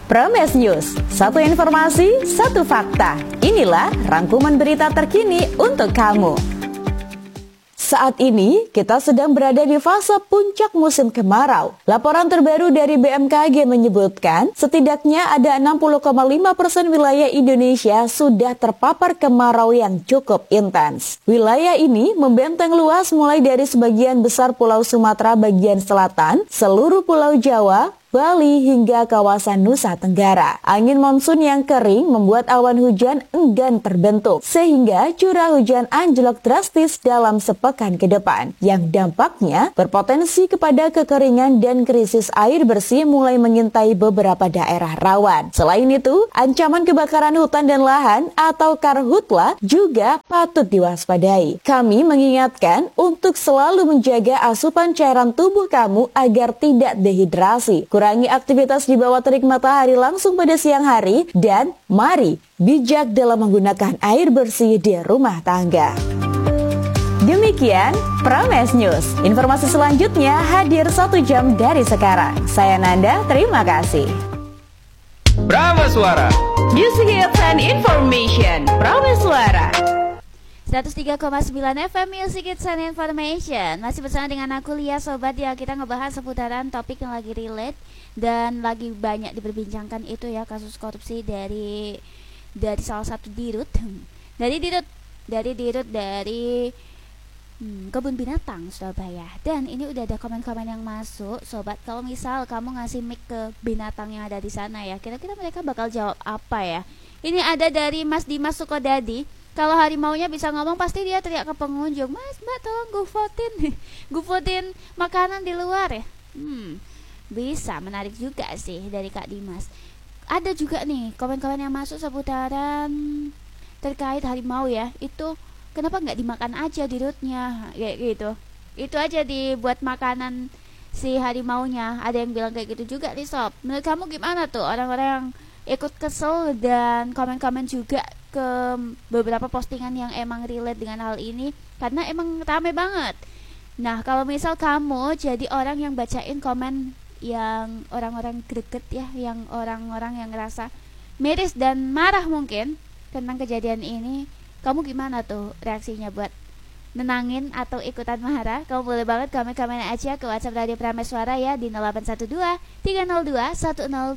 Prames News, satu informasi, satu fakta. Inilah rangkuman berita terkini untuk kamu. Saat ini, kita sedang berada di fase puncak musim kemarau. Laporan terbaru dari BMKG menyebutkan, setidaknya ada 60,5% wilayah Indonesia sudah terpapar kemarau yang cukup intens. Wilayah ini membenteng luas mulai dari sebagian besar Pulau Sumatera bagian selatan, seluruh Pulau Jawa, Bali hingga kawasan Nusa Tenggara. Angin monsun yang kering membuat awan hujan enggan terbentuk, sehingga curah hujan anjlok drastis dalam sepekan ke depan, yang dampaknya berpotensi kepada kekeringan dan krisis air bersih mulai mengintai beberapa daerah rawan. Selain itu, ancaman kebakaran hutan dan lahan atau karhutla juga patut diwaspadai. Kami mengingatkan untuk selalu menjaga asupan cairan tubuh kamu agar tidak dehidrasi. Kurangi aktivitas di bawah terik matahari langsung pada siang hari, dan mari bijak dalam menggunakan air bersih di rumah tangga. Demikian Prames News. Informasi selanjutnya hadir 1 jam dari sekarang. Saya Nanda, terima kasih. Prames Suara, Music Hits and Information. Prames Suara 103,9 FM Music Hits and Information. Masih bersama dengan aku Lia Sobat, ya. Kita ngebahas seputaran topik yang lagi relate dan lagi banyak diperbincangkan, itu ya, kasus korupsi dari salah satu dirut dari kebun binatang Surabaya. Dan ini udah ada komen-komen yang masuk, Sobat. Kalau misal kamu ngasih mic ke binatang yang ada di sana, ya, kira-kira mereka bakal jawab apa ya? Ini ada dari Mas Dimas Sukodadi. Kalau harimaunya bisa ngomong, pasti dia teriak ke pengunjung, "Mas, Mbak, tolong gufotin makanan di luar ya." Bisa, menarik juga sih dari Kak Dimas. Ada juga nih komen-komen yang masuk seputaran terkait harimau, ya. Itu kenapa nggak dimakan aja dirutnya, kayak gitu. Itu aja dibuat makanan si harimaunya. Ada yang bilang kayak gitu juga nih, Sob. Menurut kamu gimana tuh orang-orang yang ikut kesel dan komen-komen juga ke beberapa postingan yang emang relate dengan hal ini, karena emang rame banget. Nah, kalau misal kamu jadi orang yang bacain komen yang orang-orang greget, ya, yang orang-orang yang ngerasa miris dan marah mungkin tentang kejadian ini, kamu gimana tuh reaksinya buat nenangin atau ikutan marah? Kamu boleh banget komen-komen aja ke WhatsApp Radio Prames Suara, ya, di 0812 302 10